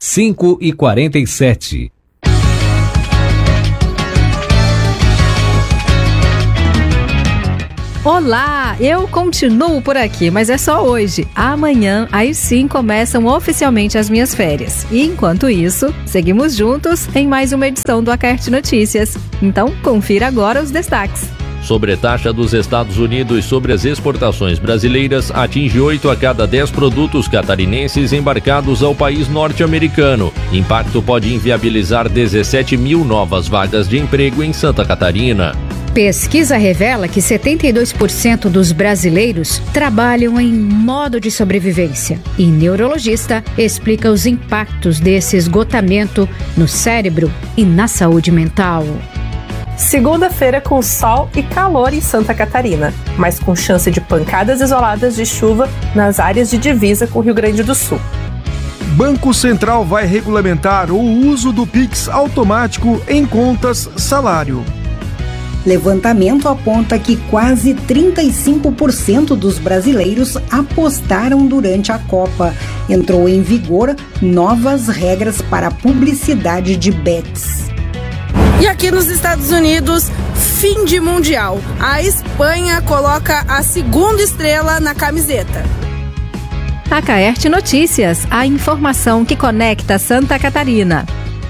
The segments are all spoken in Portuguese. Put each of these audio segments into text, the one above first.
5h47. Olá, eu continuo por aqui, mas é só hoje. Amanhã, aí sim, começam oficialmente as minhas férias. E enquanto isso, seguimos juntos em mais uma edição do Acerte Notícias. Então, confira agora os destaques. Sobretaxa dos Estados Unidos sobre as exportações brasileiras atinge 8 a cada 10 produtos catarinenses embarcados ao país norte-americano. Impacto pode inviabilizar 17 mil novas vagas de emprego em Santa Catarina. Pesquisa revela que 72% dos brasileiros trabalham em modo de sobrevivência. E neurologista explica os impactos desse esgotamento no cérebro e na saúde mental. Segunda-feira com sol e calor em Santa Catarina, mas com chance de pancadas isoladas de chuva nas áreas de divisa com o Rio Grande do Sul. Banco Central vai regulamentar o uso do Pix automático em contas salário. Levantamento aponta que quase 35% dos brasileiros apostaram durante a Copa. Entrou em vigor novas regras para a publicidade de bets. E aqui nos Estados Unidos, fim de Mundial. A Espanha coloca a segunda estrela na camiseta. Acerte Notícias, a informação que conecta Santa Catarina.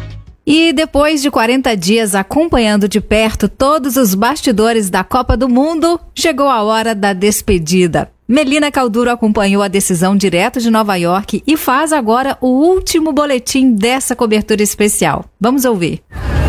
E depois de 40 dias acompanhando de perto todos os bastidores da Copa do Mundo, chegou a hora da despedida. Melina Calduro acompanhou a decisão direto de Nova York e faz agora o último boletim dessa cobertura especial. Vamos ouvir.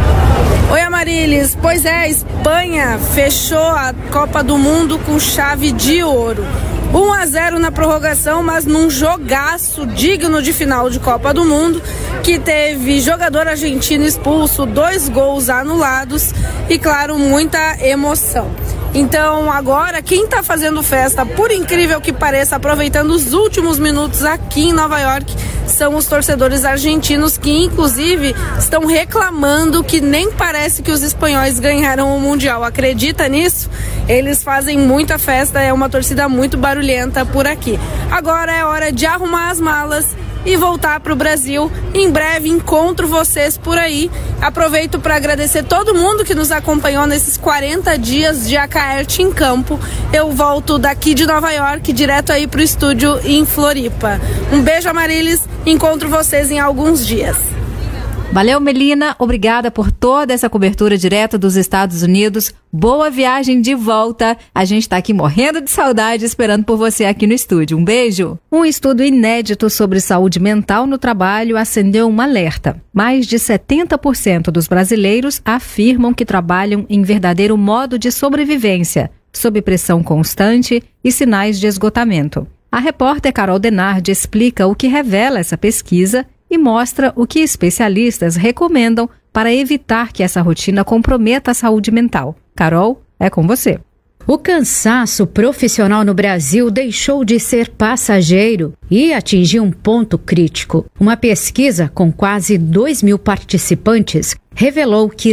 Oi, Amarilis. Pois é, a Espanha fechou a Copa do Mundo com chave de ouro. 1-0 na prorrogação, mas num jogaço digno de final de Copa do Mundo, que teve jogador argentino expulso, 2 gols anulados e, claro, muita emoção. Então, agora, quem está fazendo festa, por incrível que pareça, aproveitando os últimos minutos aqui em Nova York, são os torcedores argentinos que, inclusive, estão reclamando que nem parece que os espanhóis ganharam o Mundial. Acredita nisso? Eles fazem muita festa, é uma torcida muito barulhenta por aqui. Agora é hora de arrumar as malas e voltar para o Brasil. Em breve encontro vocês por aí. Aproveito para agradecer todo mundo que nos acompanhou nesses 40 dias de Acerte em Campo. Eu volto daqui de Nova York, direto aí para o estúdio em Floripa. Um beijo, Amarilis. Encontro vocês em alguns dias. Valeu, Melina. Obrigada por toda essa cobertura direto dos Estados Unidos. Boa viagem de volta. A gente está aqui morrendo de saudade esperando por você aqui no estúdio. Um beijo. Um estudo inédito sobre saúde mental no trabalho acendeu um alerta. Mais de 70% dos brasileiros afirmam que trabalham em verdadeiro modo de sobrevivência, sob pressão constante e sinais de esgotamento. A repórter Carol Denardi explica o que revela essa pesquisa e mostra o que especialistas recomendam para evitar que essa rotina comprometa a saúde mental. Carol, é com você. O cansaço profissional no Brasil deixou de ser passageiro e atingiu um ponto crítico. Uma pesquisa com quase 2.000 participantes revelou que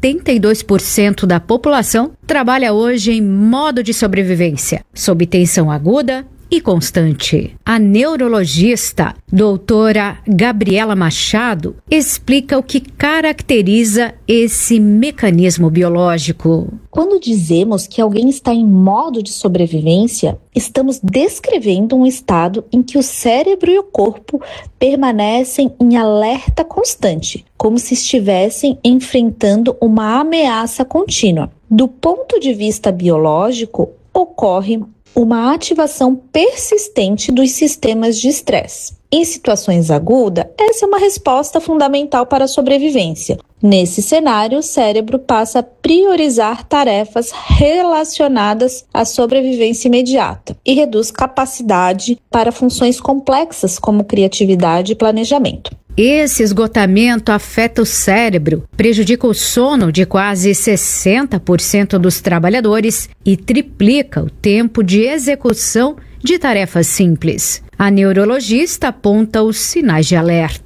72% da população trabalha hoje em modo de sobrevivência, sob tensão aguda e constante. A neurologista doutora Gabriela Machado explica o que caracteriza esse mecanismo biológico. Quando dizemos que alguém está em modo de sobrevivência, estamos descrevendo um estado em que o cérebro e o corpo permanecem em alerta constante, como se estivessem enfrentando uma ameaça contínua. Do ponto de vista biológico, ocorre uma ativação persistente dos sistemas de estresse. Em situações agudas, essa é uma resposta fundamental para a sobrevivência. Nesse cenário, o cérebro passa a priorizar tarefas relacionadas à sobrevivência imediata e reduz capacidade para funções complexas como criatividade e planejamento. Esse esgotamento afeta o cérebro, prejudica o sono de quase 60% dos trabalhadores e triplica o tempo de execução de tarefas simples. A neurologista aponta os sinais de alerta.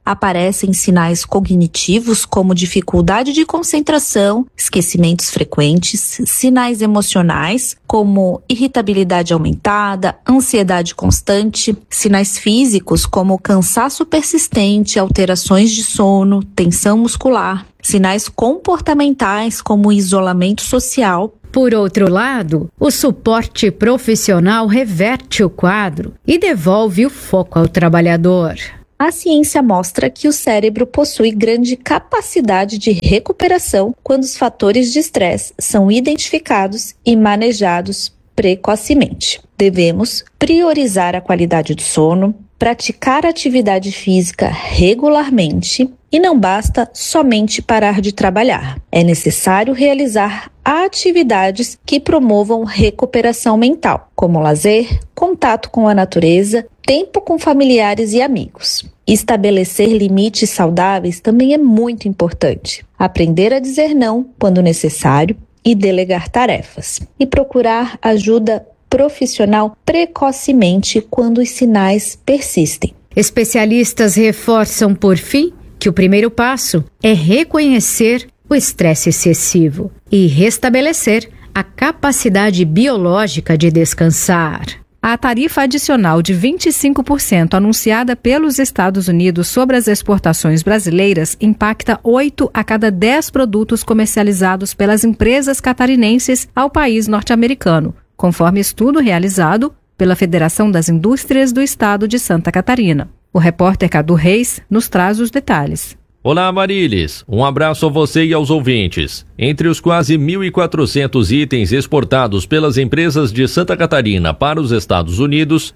aparecem sinais cognitivos como dificuldade de concentração, esquecimentos frequentes, sinais emocionais como irritabilidade aumentada, ansiedade constante, sinais físicos como cansaço persistente, alterações de sono, tensão muscular, sinais comportamentais como isolamento social. Por outro lado, o suporte profissional reverte o quadro e devolve o foco ao trabalhador. A ciência mostra que o cérebro possui grande capacidade de recuperação quando os fatores de estresse são identificados e manejados precocemente. Devemos priorizar a qualidade do sono, praticar atividade física regularmente e não basta somente parar de trabalhar. É necessário realizar atividades que promovam recuperação mental, como lazer, contato com a natureza, tempo com familiares e amigos. Estabelecer limites saudáveis também é muito importante. Aprender a dizer não quando necessário e delegar tarefas. E procurar ajuda profissional precocemente quando os sinais persistem. Especialistas reforçam, por fim, que o primeiro passo é reconhecer o estresse excessivo e restabelecer a capacidade biológica de descansar. A tarifa adicional de 25% anunciada pelos Estados Unidos sobre as exportações brasileiras impacta 8 a cada 10 produtos comercializados pelas empresas catarinenses ao país norte-americano, conforme estudo realizado pela Federação das Indústrias do Estado de Santa Catarina. O repórter Cadu Reis nos traz os detalhes. Olá, Marilis. Um abraço a você e aos ouvintes. Entre os quase 1.400 itens exportados pelas empresas de Santa Catarina para os Estados Unidos,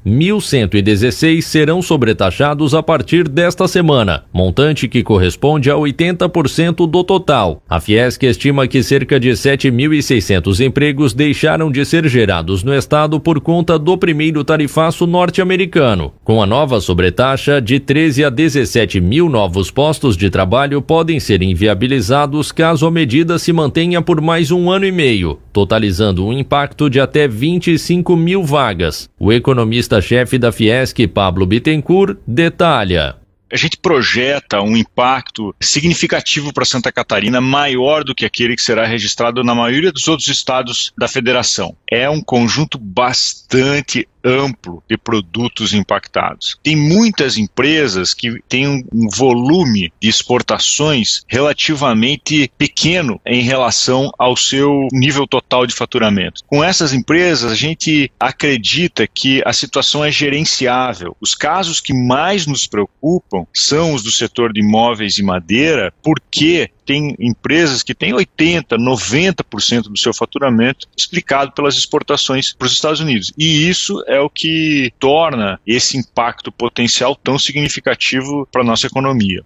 1.116 serão sobretaxados a partir desta semana, montante que corresponde a 80% do total. A Fiesc estima que cerca de 7.600 empregos deixaram de ser gerados no estado por conta do primeiro tarifaço norte-americano. Com a nova sobretaxa, de 13 a 17 mil novos postos de trabalho podem ser inviabilizados caso a medida se mantenha por mais 1 ano e meio, totalizando um impacto de até 25 mil vagas. O economista-chefe da Fiesc, Pablo Bittencourt, detalha. A gente projeta um impacto significativo para Santa Catarina maior do que aquele que será registrado na maioria dos outros estados da federação. É um conjunto bastante amplo de produtos impactados. Tem muitas empresas que têm um volume de exportações relativamente pequeno em relação ao seu nível total de faturamento. Com essas empresas, a gente acredita que a situação é gerenciável. Os casos que mais nos preocupam são os do setor de imóveis e madeira, porque tem empresas que têm 80%, 90% do seu faturamento explicado pelas exportações para os Estados Unidos. E isso é o que torna esse impacto potencial tão significativo para a nossa economia.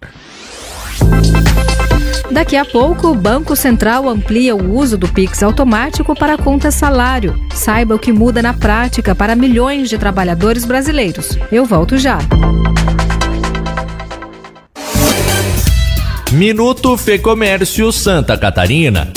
Daqui a pouco, o Banco Central amplia o uso do Pix automático para a conta salário. Saiba o que muda na prática para milhões de trabalhadores brasileiros. Eu volto já. Minuto Fecomércio Santa Catarina.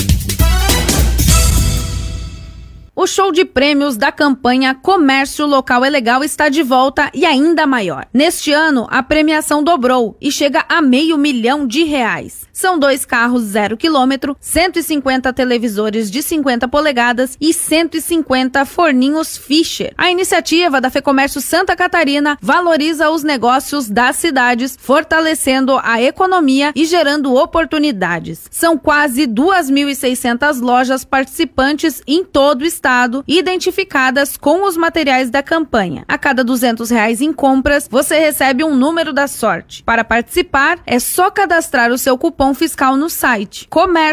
O show de prêmios da campanha Comércio Local é Legal está de volta e ainda maior. Neste ano, a premiação dobrou e chega a R$500 mil. São 2 carros 0 km, 150 televisores de 50 polegadas e 150 forninhos Fischer. A iniciativa da Fecomércio Santa Catarina valoriza os negócios das cidades, fortalecendo a economia e gerando oportunidades. São quase 2.600 lojas participantes em todo o estado, identificadas com os materiais da campanha. A cada R$200 em compras, você recebe um número da sorte. Para participar, é só cadastrar o seu cupom fiscal no site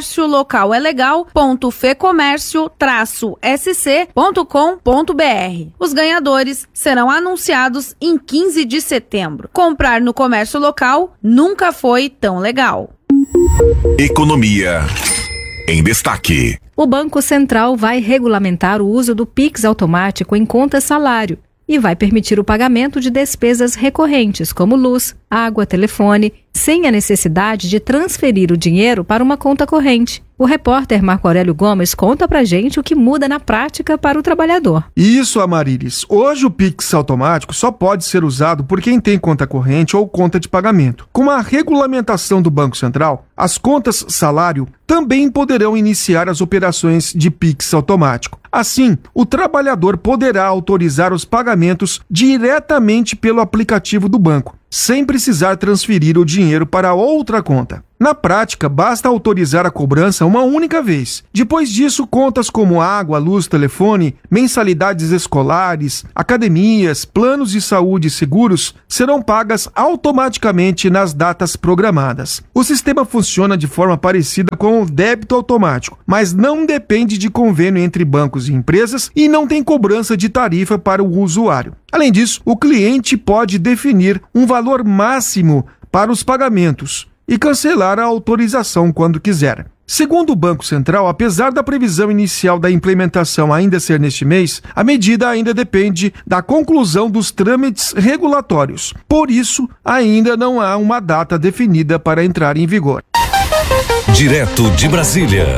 comerciolocalelegal.fecomércio-sc.com.br. Os ganhadores serão anunciados em 15 de setembro. Comprar no comércio local nunca foi tão legal. Economia em destaque. O Banco Central vai regulamentar o uso do Pix automático em conta salário e vai permitir o pagamento de despesas recorrentes, como luz, água, telefone, sem a necessidade de transferir o dinheiro para uma conta corrente. O repórter Marco Aurélio Gomes conta pra gente o que muda na prática para o trabalhador. Isso, Amarilis. Hoje o Pix automático só pode ser usado por quem tem conta corrente ou conta de pagamento. Com a regulamentação do Banco Central, as contas salário também poderão iniciar as operações de Pix automático. Assim, o trabalhador poderá autorizar os pagamentos diretamente pelo aplicativo do banco, sem precisar transferir o dinheiro para outra conta. Na prática, basta autorizar a cobrança uma única vez. Depois disso, contas como água, luz, telefone, mensalidades escolares, academias, planos de saúde e seguros serão pagas automaticamente nas datas programadas. O sistema funciona de forma parecida com o débito automático, mas não depende de convênio entre bancos e empresas e não tem cobrança de tarifa para o usuário. Além disso, o cliente pode definir um valor máximo para os pagamentos e cancelar a autorização quando quiser. Segundo o Banco Central, apesar da previsão inicial da implementação ainda ser neste mês, a medida ainda depende da conclusão dos trâmites regulatórios. Por isso, ainda não há uma data definida para entrar em vigor. Direto de Brasília.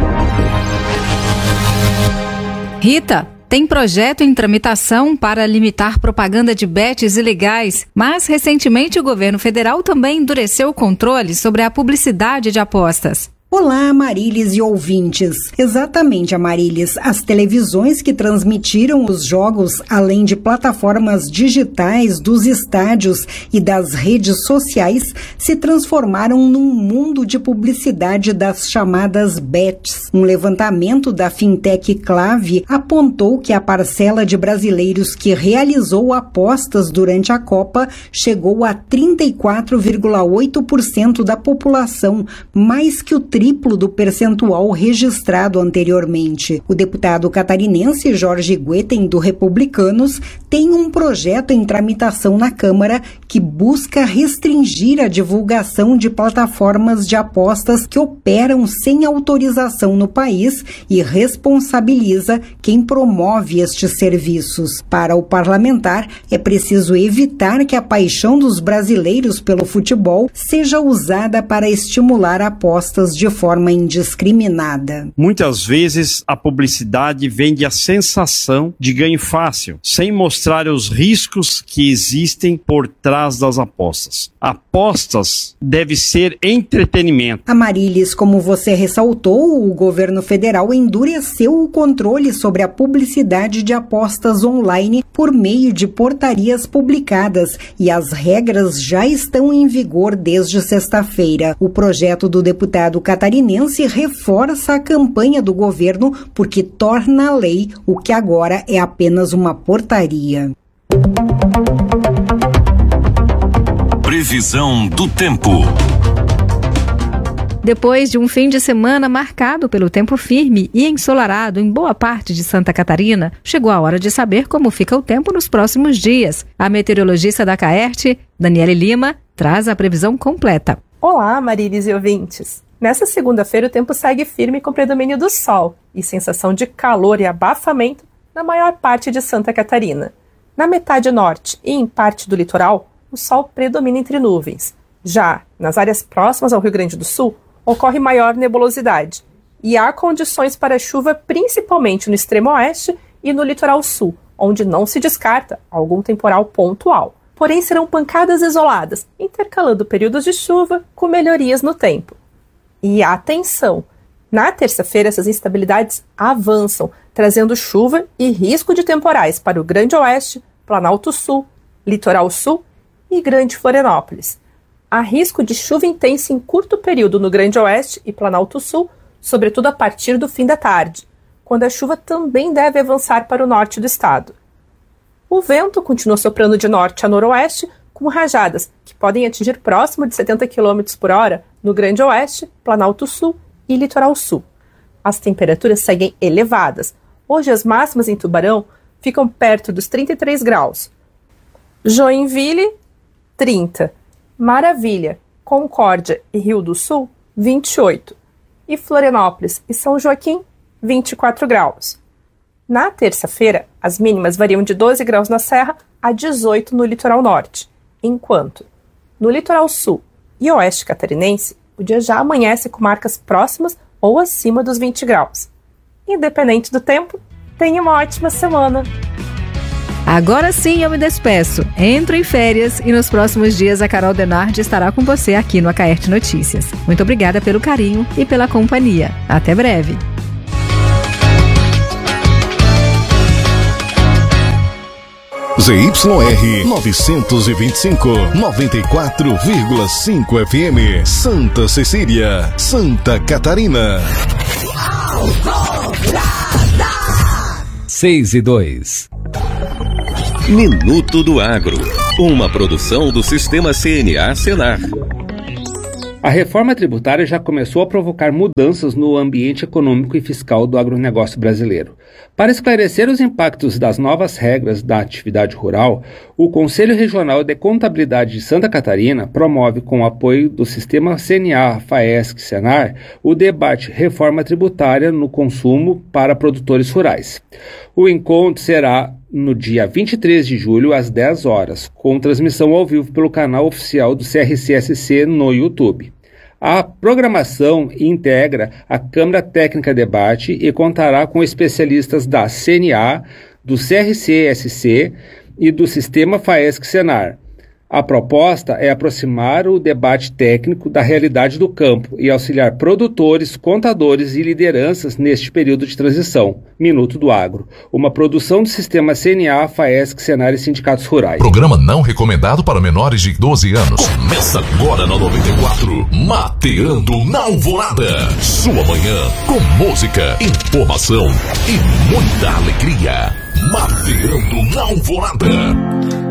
Rita, tem projeto em tramitação para limitar propaganda de bets ilegais, mas recentemente o governo federal também endureceu o controle sobre a publicidade de apostas. Olá, Amarilis e ouvintes. Exatamente, Amarilis. As televisões que transmitiram os jogos, além de plataformas digitais dos estádios e das redes sociais, se transformaram num mundo de publicidade das chamadas bets. Um levantamento da fintech Clave apontou que a parcela de brasileiros que realizou apostas durante a Copa chegou a 34,8% da população, mais que o triplo do percentual registrado anteriormente. O deputado catarinense Jorge Guetem, do Republicanos, tem um projeto em tramitação na Câmara que busca restringir a divulgação de plataformas de apostas que operam sem autorização no país e responsabiliza quem promove estes serviços. Para o parlamentar, é preciso evitar que a paixão dos brasileiros pelo futebol seja usada para estimular apostas de forma indiscriminada. Muitas vezes a publicidade vende a sensação de ganho fácil, sem mostrar os riscos que existem por trás das apostas. Apostas deve ser entretenimento. Amarilis, como você ressaltou, o governo federal endureceu o controle sobre a publicidade de apostas online por meio de portarias publicadas e as regras já estão em vigor desde sexta-feira. O projeto do deputado catarinense reforça a campanha do governo porque torna a lei o que agora é apenas uma portaria. Previsão do tempo. Depois de um fim de semana marcado pelo tempo firme e ensolarado em boa parte de Santa Catarina, chegou a hora de saber como fica o tempo nos próximos dias. A meteorologista da Caerte, Daniele Lima, traz a previsão completa. Olá, Amarilis e ouvintes! Nessa segunda-feira o tempo segue firme com predomínio do sol e sensação de calor e abafamento na maior parte de Santa Catarina. Na metade norte e em parte do litoral, o sol predomina entre nuvens. Já nas áreas próximas ao Rio Grande do Sul, ocorre maior nebulosidade e há condições para chuva principalmente no extremo oeste e no litoral sul, onde não se descarta algum temporal pontual. Porém, serão pancadas isoladas, intercalando períodos de chuva com melhorias no tempo. E atenção! Na terça-feira, essas instabilidades avançam, trazendo chuva e risco de temporais para o Grande Oeste, Planalto Sul, Litoral Sul e Grande Florianópolis. Há risco de chuva intensa em curto período no Grande Oeste e Planalto Sul, sobretudo a partir do fim da tarde, quando a chuva também deve avançar para o norte do estado. O vento continua soprando de norte a noroeste, com rajadas que podem atingir próximo de 70 km por hora no Grande Oeste, Planalto Sul e Litoral Sul. As temperaturas seguem elevadas. Hoje as máximas em Tubarão ficam perto dos 33 graus. Joinville, 30. Maravilha, Concórdia e Rio do Sul, 28. E Florianópolis e São Joaquim, 24 graus. Na terça-feira, as mínimas variam de 12 graus na Serra a 18 no litoral norte, enquanto no litoral sul e oeste catarinense, o dia já amanhece com marcas próximas ou acima dos 20 graus. Independente do tempo, tenha uma ótima semana! Agora sim eu me despeço. Entro em férias e nos próximos dias a Carol Denardi estará com você aqui no Acaerte Notícias. Muito obrigada pelo carinho e pela companhia. Até breve. ZYR 925, 94,5 FM, Santa Cecília, Santa Catarina. 6:02. Minuto do Agro, uma produção do Sistema CNA Senar. A reforma tributária já começou a provocar mudanças no ambiente econômico e fiscal do agronegócio brasileiro. Para esclarecer os impactos das novas regras da atividade rural, o Conselho Regional de Contabilidade de Santa Catarina promove, com o apoio do Sistema CNA, FAESC e Senar, o debate Reforma Tributária no Consumo para Produtores Rurais. O encontro será no dia 23 de julho, às 10 horas, com transmissão ao vivo pelo canal oficial do CRCSC no YouTube. A programação integra a Câmara Técnica Debate e contará com especialistas da CNA, do CRCSC e do Sistema FAESC-Senar. A proposta é aproximar o debate técnico da realidade do campo e auxiliar produtores, contadores e lideranças neste período de transição. Minuto do Agro, uma produção do Sistema CNA, FAESC, Senar e Sindicatos Rurais. Programa não recomendado para menores de 12 anos. Começa agora na 94, Mateando na Alvorada. Sua manhã com música, informação e muita alegria. Mateando na Alvorada.